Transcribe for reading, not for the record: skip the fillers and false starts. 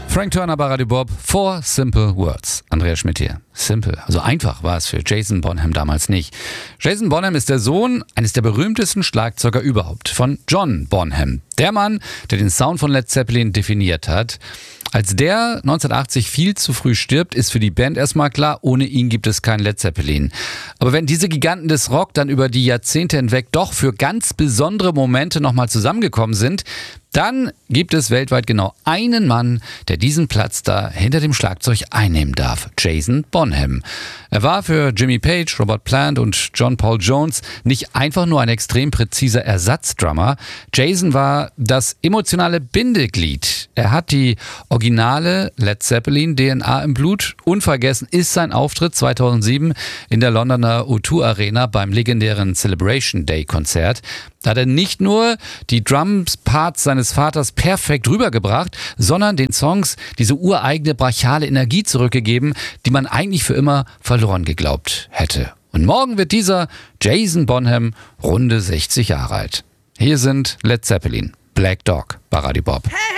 Frank Turner bei Radio Bob, Four Simple Words. Andreas Schmidt hier. Simple, also einfach war es für Jason Bonham damals nicht. Jason Bonham ist der Sohn eines der berühmtesten Schlagzeuger überhaupt, von John Bonham. Der Mann, der den Sound von Led Zeppelin definiert hat. Als der 1980 viel zu früh stirbt, ist für die Band erstmal klar, ohne ihn gibt es kein Led Zeppelin. Aber wenn diese Giganten des Rock dann über die Jahrzehnte hinweg doch für ganz besondere Momente nochmal zusammengekommen sind, dann gibt es weltweit genau einen Mann, der diesen Platz da hinter dem Schlagzeug einnehmen darf. Jason Bonham. Er war für Jimmy Page, Robert Plant und John Paul Jones nicht einfach nur ein extrem präziser Ersatzdrummer. Jason war das emotionale Bindeglied. Er hat die originale Led Zeppelin DNA im Blut. Unvergessen ist sein Auftritt 2007 in der Londoner O2 Arena beim legendären Celebration Day Konzert. Da hat er nicht nur die Drums-Parts seines Vaters perfekt rübergebracht, sondern den Songs diese ureigene brachiale Energie zurückgegeben, die man eigentlich für immer verloren geglaubt hätte. Und morgen wird dieser Jason Bonham runde 60 Jahre alt. Hier sind Led Zeppelin, Black Dog bei Radio Bob. Hey!